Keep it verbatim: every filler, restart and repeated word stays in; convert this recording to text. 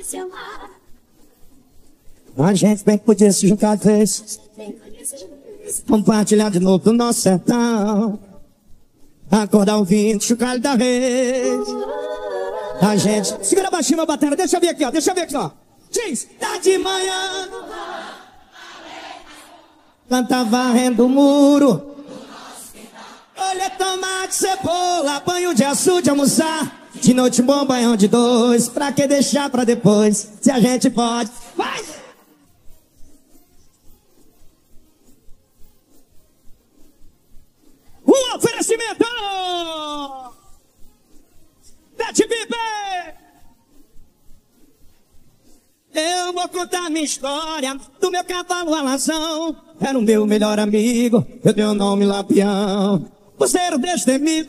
A gente bem que podia se juntar de vez, compartilhar de novo do nosso sertão, acordar ouvindo chocalho da vez. A gente... Segura baixinho meu batera, deixa eu ver aqui, ó, deixa eu ver aqui, ó. Diz, tá de manhã, planta varrendo o muro, olha tomate, cebola, banho de açude, almoçar. De noite um bom banhão de dois, pra que deixar pra depois, se a gente pode. Vai! Um oferecimento da T V B. Eu vou contar minha história do meu cavalo alazão. Era o meu melhor amigo, eu dei o nome Lampião. Por ser o destemido,